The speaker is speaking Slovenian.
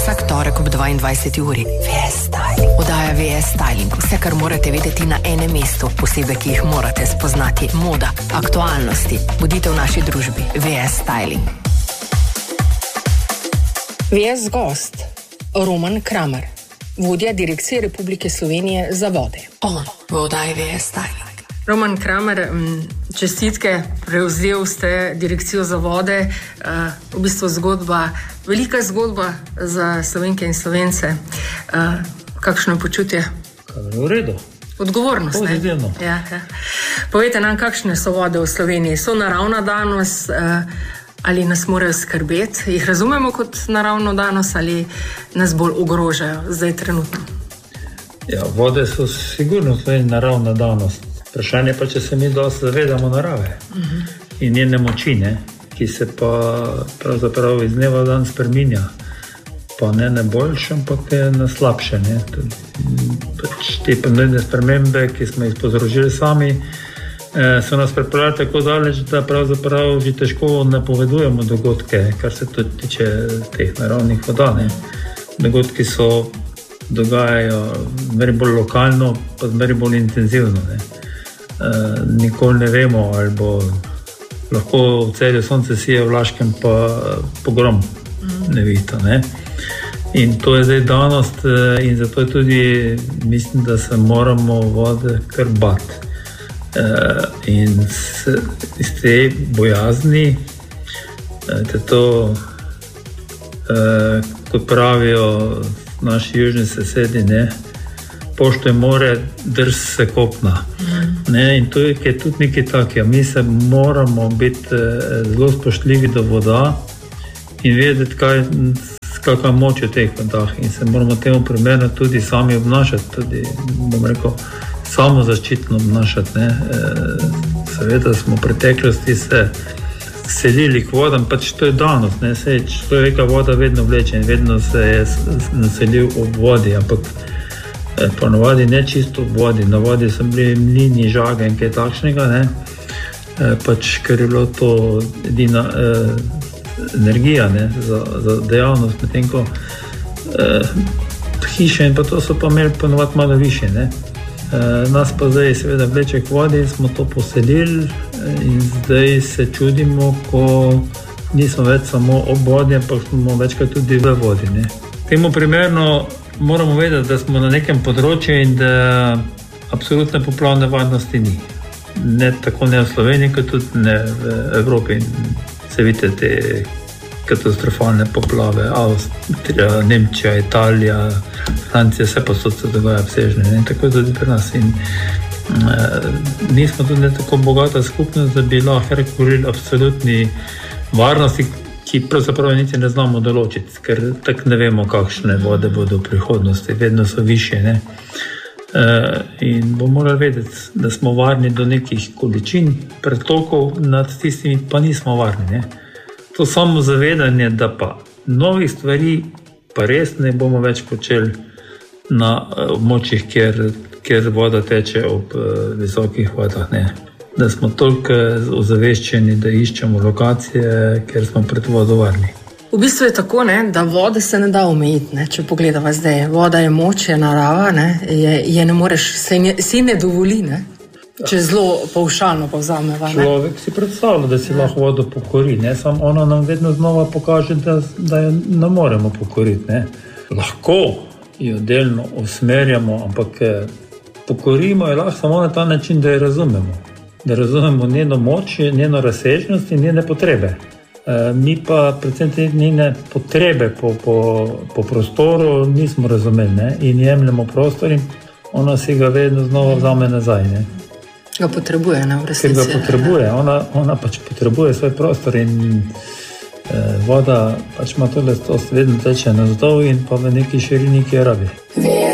vsak torek ob 22. uri. VS Styling. Oddaja VS Styling. Vse, kar morate vedeti na enem mestu. Posebej, ki jih morate spoznati. Moda, aktualnosti. Bodite v naši družbi. VS Styling. VS gost. Roman Kramer. Vodja Direkcije Republike Slovenije za vode. On v oddaji VS Styling. Roman Kramer, čestitke, prevzel ste Direkcijo za vode, v bistvu zgodba, velika zgodba za Slovenke in Slovence. Kakšno je počutje? V redu. Odgovornost, ne? Pozitivno. Ja. Povejte nam, kakšne so vode v Sloveniji? So naravna danost ali nas morajo skrbeti? Jih razumemo kot naravno danost ali nas bolj ogrožajo zdaj trenutno? Ja, vode so sigurno naravna danost. Vprašanje pa, če se mi dosti zavedamo narave in njene moči, ki se pa pravzaprav iz dneva v dan spreminja. Pa ne na boljše, ampak na slabše. Te podnebne spremembe, ki smo jih povzročili sami, so nas pripeljali tako daleč, da pravzaprav že težko napovedujemo dogodke, kar se tudi tiče teh naravnih voda. Dogodki so dogajajo zmeraj bolj lokalno, pa zmeraj bolj intenzivno. Nikoli ne vemo, ali bo lahko v Celju sonce sije, v Laškem pa pogrom nevihta. In to je zdaj danost in zato je tudi, mislim, da se moramo vode kar bati. In iz te bojazni, kot pravijo naši južni sosedi, pošto je more, drž se kopna. In to je tudi nekaj takega. Mi se moramo biti zelo spoštljivi do voda in vedeti, kakva moč je v teh vodah. In se moramo temu primerno tudi sami obnašati, tudi, bom rekel, samozaščitno obnašati. Seveda smo v preteklosti se selili k vodam, pač to je danost. Človeka voda vedno vleče in vedno se je naselil ob vodi, ampak ponovadi ne čisto v vodi. Na vodi so bili mlini, žage in kaj takšnega, pač ker je bilo to edina energija za dejavnost, medtem ko hiše in pa to so pa imeli ponovadi malo više. Nas pa zdaj seveda vleče k vodi, smo to poselili in zdaj se čudimo, ko nismo več samo ob vodi, ampak smo večkrat tudi v vodi. Temu primerno moramo vedeti, da smo na nekem področju in da absolutne poplavne varnosti ni. Tako ne v Sloveniji, kot tudi ne v Evropi. Se vidite te katastrofalne poplave, Avstrija, Nemčija, Italija, Francija, vse posod se dogaja obsežne. Tako je tudi pri nas. In mi smo tudi ne tako bogata skupnost, da bi lahko rekli absolutni varnosti, ki pravzaprav niti ne znamo določiti, ker tako ne vemo, kakšne vode bodo v prihodnosti, vedno so više. In bomo morali vedeti, da smo varni do nekih količin pretokov, nad tistimi pa nismo varni. To samo zavedanje, da pa novih stvari pa res ne bomo več počeli na območjih, kjer voda teče ob visokih vodah. Da smo toliko ozaveščeni, da iščemo lokacije, kjer smo pred vodo varni. V bistvu je tako, da vode se ne da omejiti, če pogledava zdaj. Voda je moč, je narava, je ne moreš, si ne dovoli, če zelo pavšalno povzameva. Človek si predstavlja, da si lahko vodo pokori, samo ona nam vedno znova pokaže, da jo ne moremo pokoriti. Lahko jo delno usmerjamo, ampak pokorimo jo lahko samo na ta način, da jo razumemo. Da razumemo njeno moč, njeno razsežnost in njene potrebe. Mi pa predvsem te njene potrebe po prostoru nismo razumeli in jemljemo prostor in ona si ga vedno znova vzame nazaj. Ga potrebuje, v resnici. Ker ga potrebuje, ona pač potrebuje svoj prostor in voda pač ima tole vedno teče navzdol in pa v neki širini, ki jo rabi.